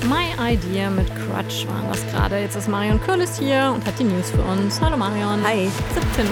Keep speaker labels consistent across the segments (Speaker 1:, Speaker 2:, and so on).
Speaker 1: My Idea mit Crutch waren das gerade. Jetzt ist Marion Curlis hier und hat die News für uns. Hallo Marion.
Speaker 2: Hi.
Speaker 1: 17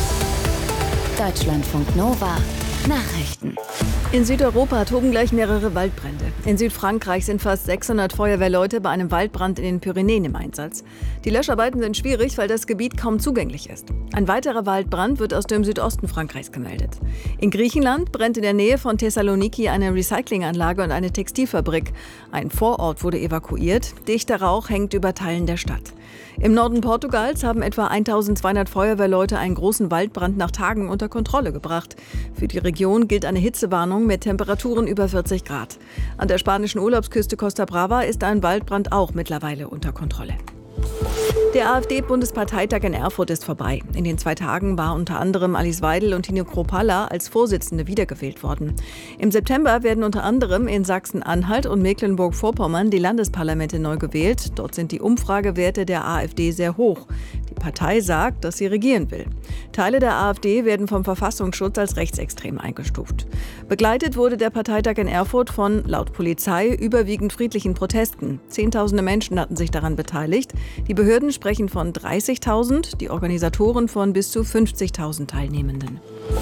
Speaker 1: Uhr.
Speaker 3: Deutschlandfunk Nova. Nachrichten.
Speaker 2: In Südeuropa toben gleich mehrere Waldbrände. In Südfrankreich sind fast 600 Feuerwehrleute bei einem Waldbrand in den Pyrenäen im Einsatz. Die Löscharbeiten sind schwierig, weil das Gebiet kaum zugänglich ist. Ein weiterer Waldbrand wird aus dem Südosten Frankreichs gemeldet. In Griechenland brennt in der Nähe von Thessaloniki eine Recyclinganlage und eine Textilfabrik. Ein Vorort wurde evakuiert. Dichter Rauch hängt über Teilen der Stadt. Im Norden Portugals haben etwa 1200 Feuerwehrleute einen großen Waldbrand nach Tagen unter Kontrolle gebracht. Für die Region gilt eine Hitzewarnung mit Temperaturen über 40 Grad. An der spanischen Urlaubsküste Costa Brava ist ein Waldbrand auch mittlerweile unter Kontrolle. Der AfD-Bundesparteitag in Erfurt ist vorbei. In den 2 Tagen war unter anderem Alice Weidel und Tino Kropalla als Vorsitzende wiedergewählt worden. Im September werden unter anderem in Sachsen-Anhalt und Mecklenburg-Vorpommern die Landesparlamente neu gewählt. Dort sind die Umfragewerte der AfD sehr hoch. Die Partei sagt, dass sie regieren will. Teile der AfD werden vom Verfassungsschutz als rechtsextrem eingestuft. Begleitet wurde der Parteitag in Erfurt von, laut Polizei, überwiegend friedlichen Protesten. Zehntausende Menschen hatten sich daran beteiligt. Die Behörden sprechen von 30.000, die Organisatoren von bis zu 50.000 Teilnehmenden.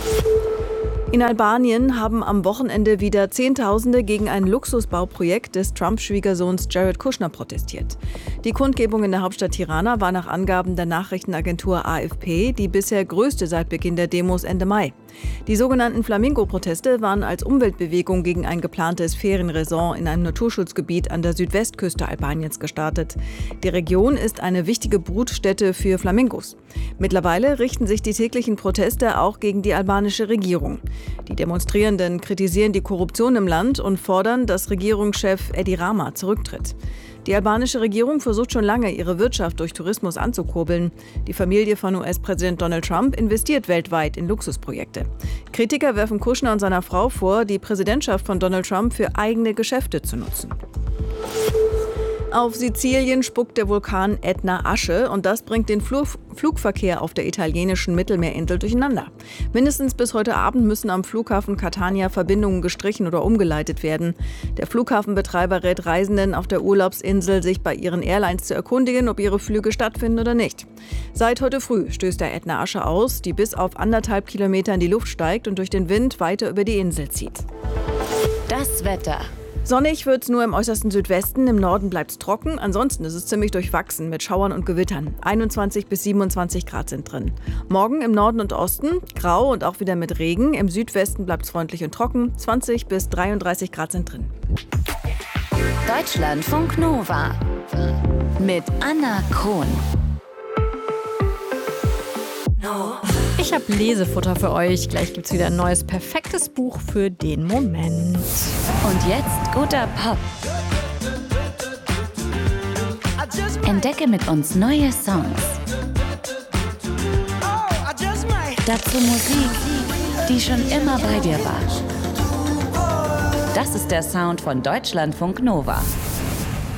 Speaker 2: In Albanien haben am Wochenende wieder Zehntausende gegen ein Luxusbauprojekt des Trump-Schwiegersohns Jared Kushner protestiert. Die Kundgebung in der Hauptstadt Tirana war nach Angaben der Nachrichtenagentur AFP die bisher größte seit Beginn der Demos Ende Mai. Die sogenannten Flamingo-Proteste waren als Umweltbewegung gegen ein geplantes Ferienresort in einem Naturschutzgebiet an der Südwestküste Albaniens gestartet. Die Region ist eine wichtige Brutstätte für Flamingos. Mittlerweile richten sich die täglichen Proteste auch gegen die albanische Regierung. Die Demonstrierenden kritisieren die Korruption im Land und fordern, dass Regierungschef Edi Rama zurücktritt. Die albanische Regierung versucht schon lange, ihre Wirtschaft durch Tourismus anzukurbeln. Die Familie von US-Präsident Donald Trump investiert weltweit in Luxusprojekte. Kritiker werfen Kushner und seiner Frau vor, die Präsidentschaft von Donald Trump für eigene Geschäfte zu nutzen. Auf Sizilien spuckt der Vulkan Ätna Asche und das bringt den Flugverkehr auf der italienischen Mittelmeerinsel durcheinander. Mindestens bis heute Abend müssen am Flughafen Catania Verbindungen gestrichen oder umgeleitet werden. Der Flughafenbetreiber rät Reisenden auf der Urlaubsinsel, sich bei ihren Airlines zu erkundigen, ob ihre Flüge stattfinden oder nicht. Seit heute früh stößt der Ätna Asche aus, die bis auf 1,5 Kilometer in die Luft steigt und durch den Wind weiter über die Insel zieht.
Speaker 3: Das Wetter.
Speaker 2: Sonnig wird es nur im äußersten Südwesten, im Norden bleibt es trocken, ansonsten ist es ziemlich durchwachsen mit Schauern und Gewittern. 21 bis 27 Grad sind drin. Morgen im Norden und Osten grau und auch wieder mit Regen, im Südwesten bleibt es freundlich und trocken, 20 bis 33 Grad sind drin.
Speaker 3: Deutschlandfunk Nova mit Anna Krohn.
Speaker 1: Ich habe Lesefutter für euch. Gleich gibt's wieder ein neues, perfektes Buch für den Moment.
Speaker 3: Und jetzt guter Pop. Entdecke mit uns neue Songs. Dazu Musik, die schon immer bei dir war. Das ist der Sound von Deutschlandfunk Nova.